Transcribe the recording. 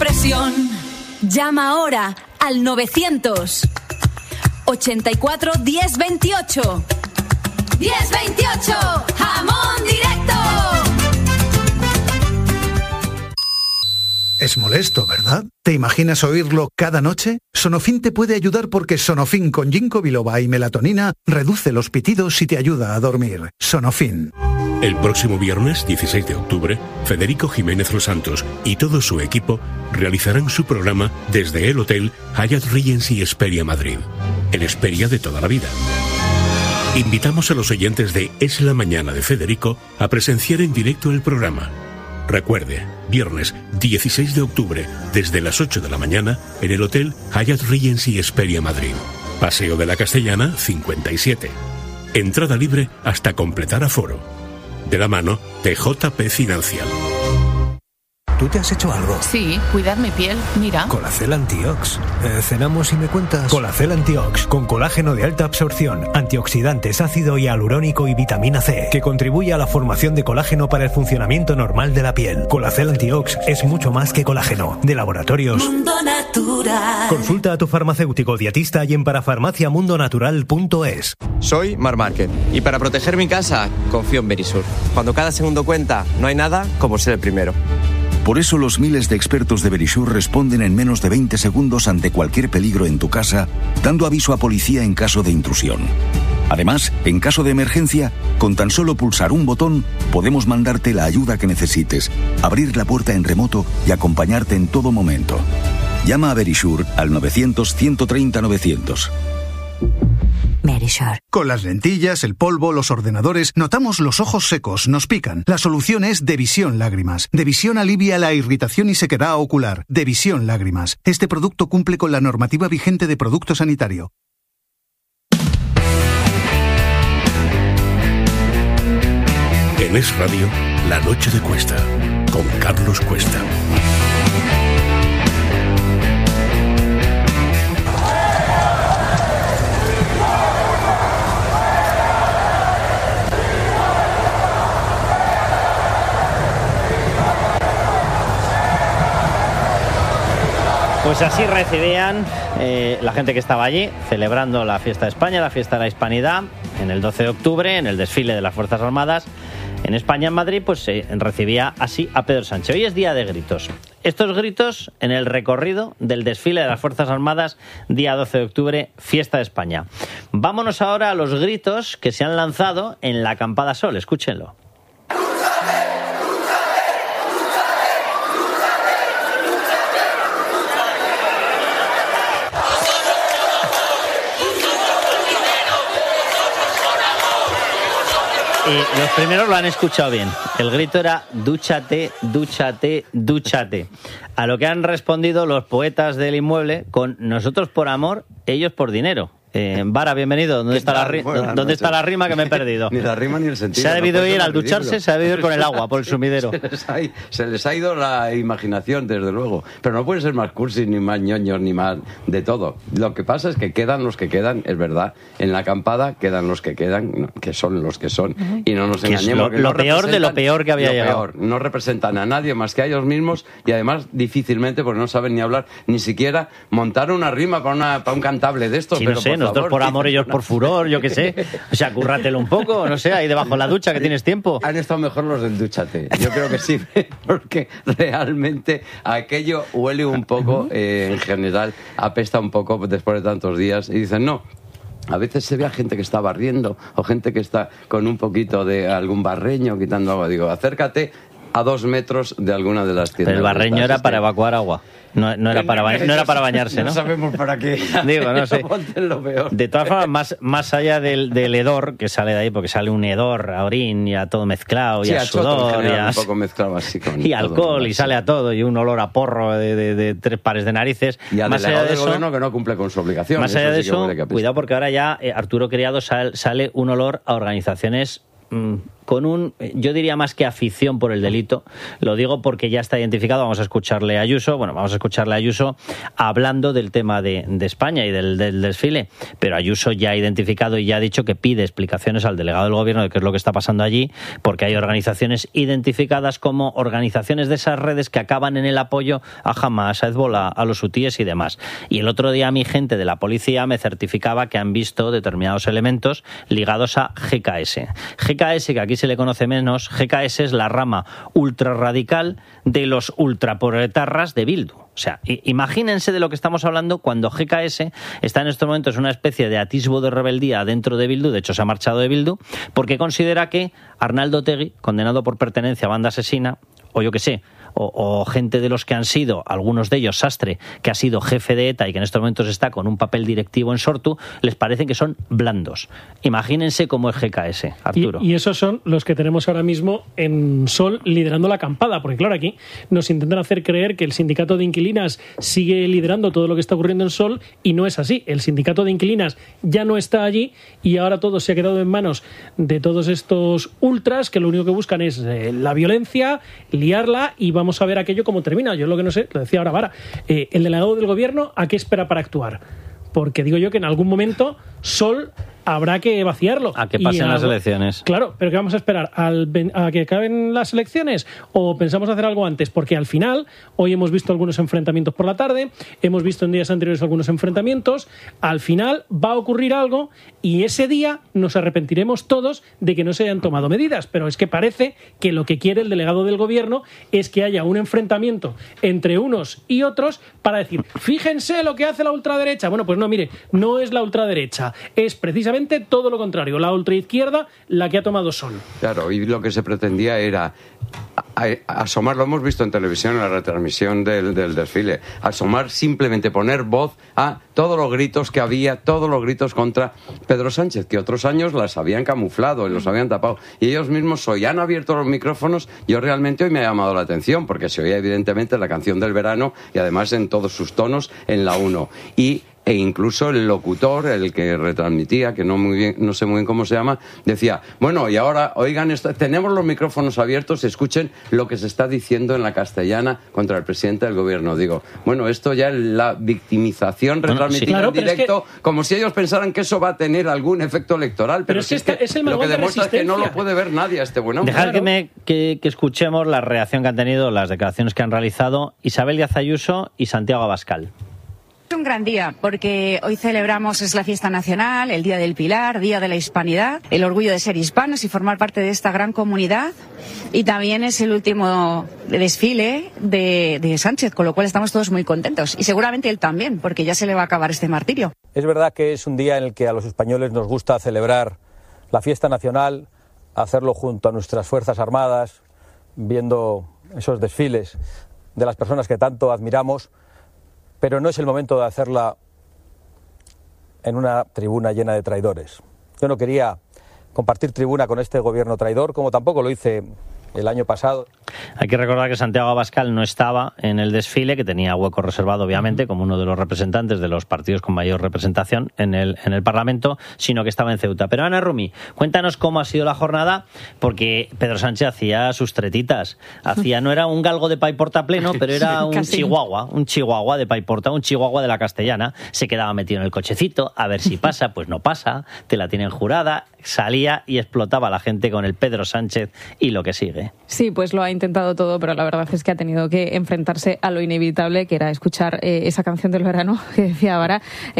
presión. Llama ahora al 900 84 10 28. 10 28, jamón directo. Es molesto, ¿verdad? ¿Te imaginas oírlo cada noche? Sonofin te puede ayudar porque Sonofin con ginkgo biloba y melatonina reduce los pitidos y te ayuda a dormir. Sonofin. El próximo viernes, 16 de octubre, Federico Jiménez Los Santos y todo su equipo realizarán su programa desde el Hotel Hyatt Regency Hesperia Madrid, el Hesperia de toda la vida. Invitamos a los oyentes de Es la Mañana de Federico a presenciar en directo el programa. Recuerde, viernes 16 de octubre, desde las 8 de la mañana, en el Hotel Hyatt Regency Hesperia Madrid. Paseo de la Castellana, 57. Entrada libre hasta completar aforo. De la mano de JP Financial. ¿Tú te has hecho algo? Sí, cuidar mi piel, mira. Colacel Antiox. ¿Cenamos y me cuentas? Colacel Antiox, con colágeno de alta absorción, antioxidantes, ácido hialurónico y vitamina C, que contribuye a la formación de colágeno para el funcionamiento normal de la piel. Colacel Antiox es mucho más que colágeno. De Laboratorios Mundo Natural. Consulta a tu farmacéutico dietista y en parafarmaciamundonatural.es. Soy Mar Márquez y para proteger mi casa confío en Verisur. Cuando cada segundo cuenta, no hay nada como ser el primero. Por eso los miles de expertos de Verisur responden en menos de 20 segundos ante cualquier peligro en tu casa, dando aviso a policía en caso de intrusión. Además, en caso de emergencia, con tan solo pulsar un botón, podemos mandarte la ayuda que necesites, abrir la puerta en remoto y acompañarte en todo momento. Llama a Verisur al 900-130-900. Verisur. Con las lentillas, el polvo, los ordenadores, notamos los ojos secos, nos pican. La solución es Devisión Lágrimas. Devisión alivia la irritación y sequedad ocular. Devisión Lágrimas. Este producto cumple con la normativa vigente de producto sanitario. En Es Radio, La Noche de Cuesta, con Carlos Cuesta. Pues así recibían la gente que estaba allí celebrando la fiesta de España, la fiesta de la Hispanidad, en el 12 de octubre, en el desfile de las Fuerzas Armadas. En España, en Madrid, pues se recibía así a Pedro Sánchez. Hoy es día de gritos. Estos gritos en el recorrido del desfile de las Fuerzas Armadas, día 12 de octubre, fiesta de España. Vámonos ahora a los gritos que se han lanzado en la Acampada Sol. Escúchenlo. Y los primeros lo han escuchado bien. El grito era dúchate, dúchate, dúchate. A lo que han respondido los poetas del inmueble con nosotros por amor, ellos por dinero. Vara, bienvenido. ¿Dónde está la rima que me he perdido? Ni la rima ni el sentido. Se ha debido ir al ducharse, se ha debido ir con el agua por el sumidero. Se les ha ido la imaginación, desde luego. Pero no pueden ser más cursis, ni más ñoños, ni más de todo. Lo que pasa es que quedan los que quedan, es verdad. En la acampada quedan los que quedan, que son los que son. Y no nos engañemos. Lo peor de lo peor que había llegado. No representan a nadie más que a ellos mismos y además difícilmente, porque no saben ni hablar, ni siquiera montar una rima para un cantable de estos. Sí, pero no sé, nosotros por amor, ellos por furor, yo qué sé. O sea, cúrratelo un poco, no sé, ahí debajo de la ducha que tienes tiempo. Han estado mejor los del dúchate. Yo creo que sí, porque realmente aquello huele un poco, en general, apesta un poco después de tantos días. Y dicen, no. A veces se ve a gente que está barriendo o gente que está con un poquito de algún barreño quitando agua. Digo, acércate a 2 metros de alguna de las tiendas. Pero el barreño era para evacuar agua. No era para bañarse, ¿no? No sabemos para qué. Digo, no sé. Lo peor. De todas formas, más allá del hedor que sale de ahí, porque sale un hedor a orín y a todo mezclado, y a sudor, un poco mezclado así con y alcohol, y sale a todo, y un olor a porro de 3 pares de narices. Y al más allá de eso, gobierno que no cumple con su obligación. Más allá de eso, cuidado, porque ahora ya Arturo Criado sale un olor a organizaciones yo diría más que afición por el delito. Lo digo porque ya está identificado. Vamos a escucharle a Ayuso hablando del tema de España y del desfile. Pero Ayuso ya ha identificado y ya ha dicho que pide explicaciones al delegado del gobierno de qué es lo que está pasando allí, porque hay organizaciones identificadas como organizaciones de esas redes que acaban en el apoyo a Hamas, a Hezbollah, a los hutíes y demás. Y el otro día mi gente de la policía me certificaba que han visto determinados elementos ligados a GKS. GKS, que aquí se le conoce menos, GKS es la rama ultrarradical de los ultraproetarras de Bildu. O sea, imagínense de lo que estamos hablando cuando GKS está en estos momentos en una especie de atisbo de rebeldía dentro de Bildu. De hecho, se ha marchado de Bildu porque considera que Arnaldo Otegi, condenado por pertenencia a banda asesina, o yo qué sé, o gente de los que han sido, algunos de ellos, Sastre, que ha sido jefe de ETA y que en estos momentos está con un papel directivo en Sortu, les parecen que son blandos. Imagínense cómo es GKS, Arturo. Y esos son los que tenemos ahora mismo en Sol liderando la acampada, porque claro, aquí nos intentan hacer creer que el sindicato de inquilinas sigue liderando todo lo que está ocurriendo en Sol y no es así. El sindicato de inquilinas ya no está allí y ahora todo se ha quedado en manos de todos estos ultras que lo único que buscan es la violencia, liarla y vamos a ver aquello cómo termina. Yo lo que no sé, lo decía ahora Vara, el delegado del gobierno, ¿a qué espera para actuar? Porque digo yo que en algún momento Sol habrá que vaciarlo. A que pasen las elecciones. Claro, pero ¿qué vamos a esperar? ¿A que acaben las elecciones? ¿O pensamos hacer algo antes? Porque al final, hoy hemos visto algunos enfrentamientos por la tarde, hemos visto en días anteriores algunos enfrentamientos, al final va a ocurrir algo y ese día nos arrepentiremos todos de que no se hayan tomado medidas. Pero es que parece que lo que quiere el delegado del gobierno es que haya un enfrentamiento entre unos y otros para decir, fíjense lo que hace la ultraderecha. Bueno, pues no, mire, no es la ultraderecha, es precisamente todo lo contrario, la ultraizquierda la que ha tomado Sol. Claro, y lo que se pretendía era asomar, lo hemos visto en televisión en la retransmisión del desfile, asomar, simplemente poner voz a todos los gritos que había, todos los gritos contra Pedro Sánchez, que otros años las habían camuflado y los habían tapado, y ellos mismos hoy han abierto los micrófonos. Yo realmente hoy me ha llamado la atención porque se oía evidentemente la canción del verano y además en todos sus tonos en la 1 e incluso el locutor, el que retransmitía, que no sé muy bien cómo se llama, decía, bueno, y ahora, oigan, tenemos los micrófonos abiertos, escuchen lo que se está diciendo en la castellana contra el presidente del gobierno. Digo, bueno, esto ya es la victimización retransmitida en directo, como si ellos pensaran que eso va a tener algún efecto electoral. Pero es que es el lo que de demuestra es que no lo puede ver nadie a este buen hombre. Dejad que escuchemos la reacción que han tenido, las declaraciones que han realizado Isabel Díaz Ayuso y Santiago Abascal. Es un gran día porque hoy celebramos, es la fiesta nacional, el Día del Pilar, Día de la Hispanidad, el orgullo de ser hispanos y formar parte de esta gran comunidad, y también es el último desfile de Sánchez, con lo cual estamos todos muy contentos y seguramente él también, porque ya se le va a acabar este martirio. Es verdad que es un día en el que a los españoles nos gusta celebrar la fiesta nacional, hacerlo junto a nuestras Fuerzas Armadas, viendo esos desfiles de las personas que tanto admiramos, pero no es el momento de hacerla en una tribuna llena de traidores. Yo no quería compartir tribuna con este gobierno traidor, como tampoco lo hice el año pasado. Hay que recordar que Santiago Abascal no estaba en el desfile, que tenía hueco reservado, obviamente, como uno de los representantes de los partidos con mayor representación en el Parlamento, sino que estaba en Ceuta. Pero Ana Rumi, cuéntanos cómo ha sido la jornada, porque Pedro Sánchez hacía sus tretitas. No era un galgo de paiporta pleno, pero era un chihuahua de paiporta, un chihuahua de la castellana. Se quedaba metido en el cochecito, a ver si pasa, pues no pasa, te la tienen jurada, salía y explotaba a la gente con el Pedro Sánchez y lo que sigue. Sí, pues lo ha intentado todo, pero la verdad es que ha tenido que enfrentarse a lo inevitable, que era escuchar esa canción del verano que decía Vara.